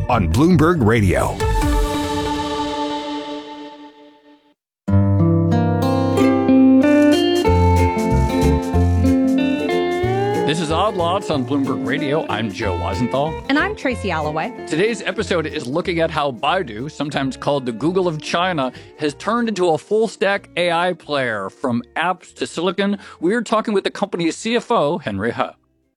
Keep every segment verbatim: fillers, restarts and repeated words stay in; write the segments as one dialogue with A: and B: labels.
A: on Bloomberg Radio.
B: This is Odd Lots on Bloomberg Radio. I'm Joe Weisenthal.
C: And I'm Tracy Alloway.
B: Today's episode is looking at how Baidu, sometimes called the Google of China, has turned into a full-stack A I player from apps to silicon. We're talking with the company's C F O, Henry He.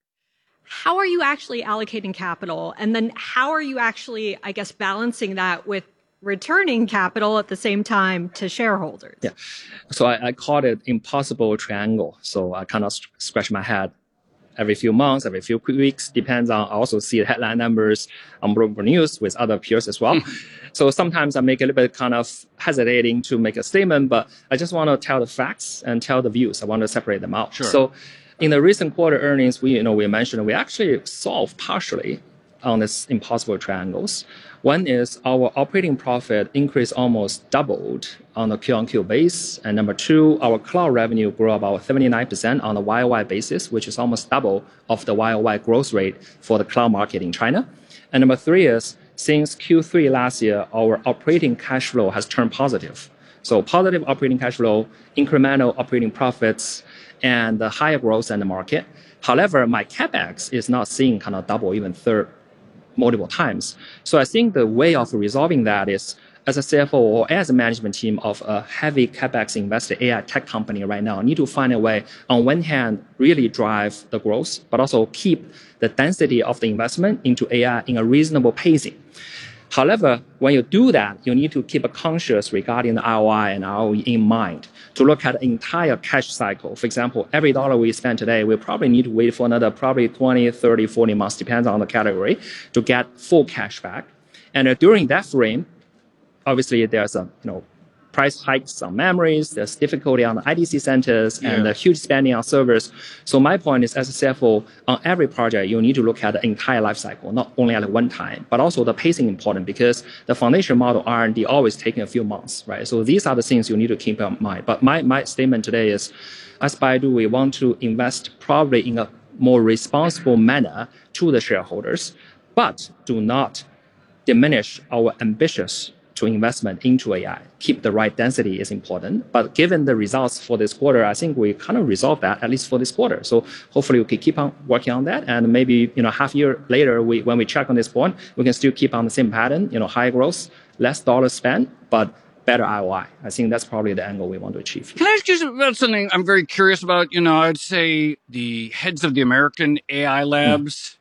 C: How are you actually allocating capital? And then how are you actually, I guess, balancing that with returning capital at the same time to shareholders?
D: Yeah. So I, I called it impossible triangle. So I kind of scratch my head every few months, every few weeks, depends on, I also see the headline numbers on Bloomberg News with other peers as well. So sometimes I make a little bit kind of hesitating to make a statement, but I just want to tell the facts and tell the views. I want to separate them out.
B: Sure.
D: So in the recent quarter earnings, we, you know, we mentioned we actually solved partially on this impossible triangles. One is our operating profit increase almost doubled on a Q on Q base. And number two, our cloud revenue grew about seventy-nine percent on a Y O Y basis, which is almost double of the Y O Y growth rate for the cloud market in China. And number three is since Q three last year, our operating cash flow has turned positive. So positive operating cash flow, incremental operating profits, and the higher growth in the market. However, my CapEx is not seeing kind of double, even third multiple times. So I think the way of resolving that is as a C F O or as a management team of a heavy CapEx invested A I tech company right now, need to find a way, on one hand, really drive the growth, but also keep the density of the investment into A I in a reasonable pacing. However, when you do that, you need to keep a conscious regarding the R O I and R O E in mind to look at the entire cash cycle. For example, every dollar we spend today, we probably need to wait for another probably twenty, thirty, forty months, depends on the category, to get full cash back. And uh, during that frame, obviously there's a, you know, price hikes on memories, there's difficulty on the I D C centers, yeah. and the huge spending on servers. So my point is, as a C F O, on every project, you need to look at the entire life cycle, not only at one time, but also the pacing important because the foundation model R and D always taking a few months, right? So these are the things you need to keep in mind. But my, my statement today is, as Baidu, we want to invest probably in a more responsible manner to the shareholders, but do not diminish our ambitions to investment into A I. Keep the right density is important. But given the results for this quarter, I think we kind of resolved that, at least for this quarter. So hopefully we can keep on working on that. And maybe, you know, half year later, we, when we check on this point, we can still keep on the same pattern, you know, high growth, less dollars spent, but better R O I. I think that's probably the angle we want to achieve.
B: Can I ask you about something I'm very curious about? You know, I'd say the heads of the American A I labs mm.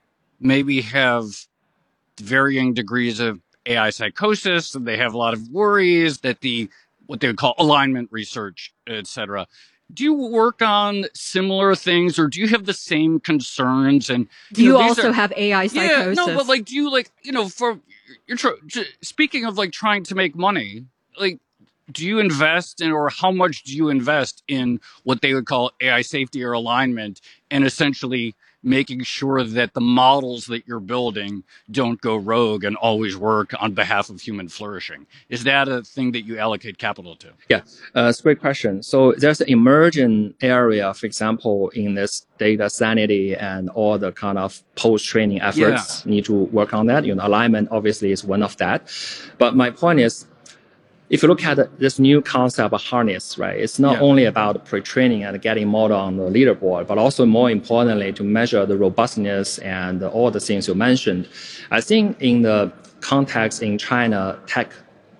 B: maybe have varying degrees of A I psychosis, and they have a lot of worries that the, what they would call alignment research, et cetera. Do you work on similar things, or do you have the same concerns? And
C: do you,
B: you know,
C: also
B: are,
C: have A I psychosis?
B: Yeah, no, but like, do you like, you know, for, you're tr- speaking of like trying to make money, like, do you invest in, or how much do you invest in what they would call A I safety or alignment, and essentially making sure that the models that you're building don't go rogue and always work on behalf of human flourishing? Is that a thing that you allocate capital to?
D: Yeah, uh, it's a great question. So there's an emerging area, for example, in this data sanity and all the kind of post-training efforts yeah. need to work on that. You know, alignment obviously is one of that. But my point is, if you look at this new concept of harness, right, it's not yeah. only about pre-training and getting model on the leaderboard, but also more importantly to measure the robustness and all the things you mentioned. I think in the context in China tech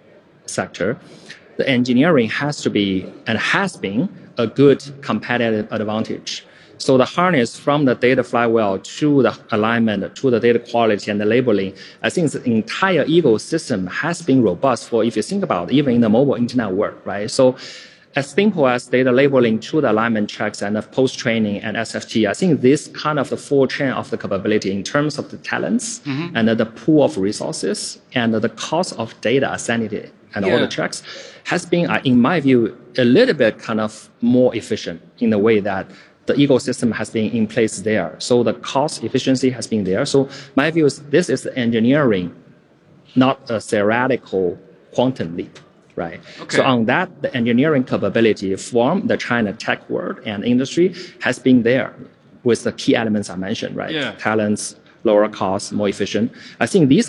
D: sector, the engineering has to be and has been a good competitive advantage. So the harness from the data flywheel to the alignment, to the data quality and the labeling, I think the entire ecosystem has been robust for, if you think about it, even in the mobile internet world, right? So as simple as data labeling to the alignment checks and the post-training and S F T, I think this kind of the full chain of the capability in terms of the talents mm-hmm. and the pool of resources and the cost of data sanity and yeah. all the checks has been, in my view, a little bit kind of more efficient in the way that the ecosystem has been in place there. So the cost efficiency has been there. So my view is this is engineering, not a theoretical quantum leap, right? Okay. So on that, the engineering capability from the China tech world and industry has been there with the key elements I mentioned, right?
B: Yeah.
D: Talents, lower cost, more efficient. I think these